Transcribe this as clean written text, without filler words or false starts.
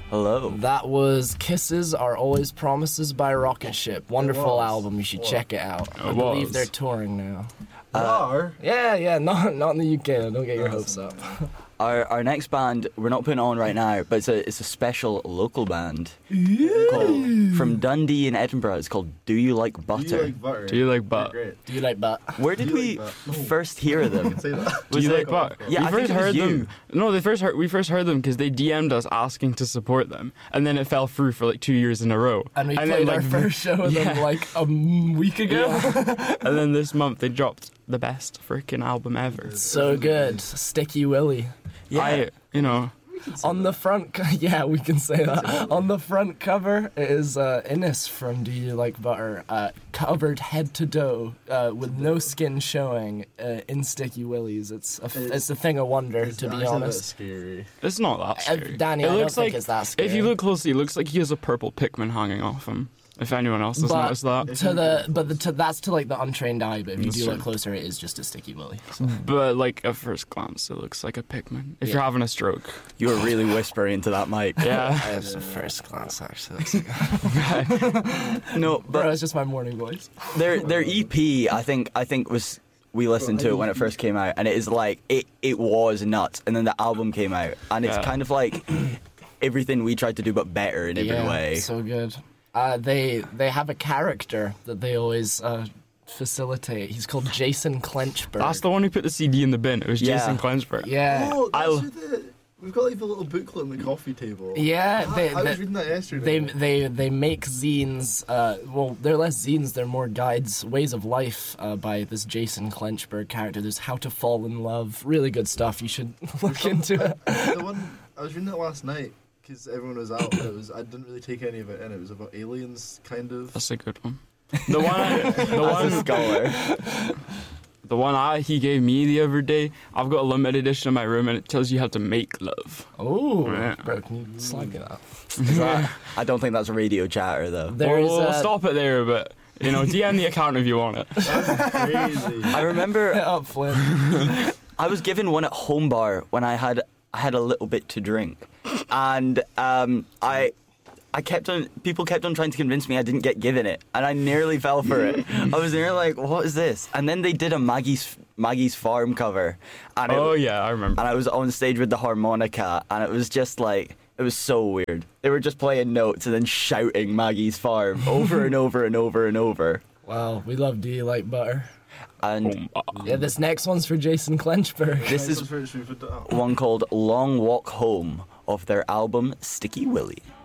Hello. That was Kisses Are Always Promises by Rocket Ship. Wonderful album. You should check it out. I believe they're touring now. Yeah, not in the UK. Don't get your hopes up. Our next band, we're not putting it on right now, but it's a special local band called, from Dundee in Edinburgh. It's called Do You Like Butter? Do you like butter? Do you like butter? Where did we first hear them? Do you like butter? Yeah, we I first think it was heard you. them. No, we first heard them because they DM'd us asking to support them, and then it fell through for like 2 years in a row. And we played our first show with them like a week ago. And then this month they dropped the best freaking album ever. So good. Sticky Willy. Yeah. On the front, we can say that. On the front cover is Innes from Do You Like Butter, covered head to toe, with no skin showing, in Sticky Willies. It's a thing of wonder, to be honest. Scary. It's not that scary. Danny, it I don't looks think like, it's that scary. if you look closely, it looks like he has a purple Pikmin hanging off him. If anyone else has noticed that. That's to like the untrained eye, but if you That's do true. look closer, it is just a Sticky Willy. But like at first glance, it looks like a Pikmin. If you're having a stroke. You were really whispering into that mic. Yeah. I have some first class, actually. No, Bro, but it's just my morning voice. their EP, I think was, we listened to it when it first came out, and it is like, it was nuts. And then the album came out, and it's kind of like everything we tried to do, but better in every way. So good. They have a character that they always facilitate. He's called Jason Clenchberg. That's the one who put the CD in the bin. It was Yeah. Jason Clenchberg. Yeah. Oh, that's we've got like the little booklet on the coffee table. Yeah, I was reading that yesterday. They make zines. Well, they're less zines. They're more guides, ways of life by this Jason Clenchberg character. There's How to Fall in Love. Really good stuff. You should look into it. The one I was reading it last night because everyone was out. I didn't really take any of it in. It was about aliens, kind of. That's a good one. The one he gave me the other day, I've got a limited edition in my room and it tells you how to make love. Oh, Yeah. bro, can you slide me that? I don't think that's radio chatter, though. We'll stop it there, but DM the account if you want it. Crazy. I remember Up, Flynn. I was given one at home bar when I had a little bit to drink, and people kept on trying to convince me I didn't get given it, and I nearly fell for it. I was nearly like, what is this? And then they did a Maggie's Farm cover, and I remember. and I was on stage with the harmonica, and it was just like, it was so weird. They were just playing notes and then shouting Maggie's Farm over and over and over and over. Wow, we love Do You Like Butter. And Yeah, this next one's for Jason Clenchberg. this is one called Long Walk Home off their album Sticky Willy.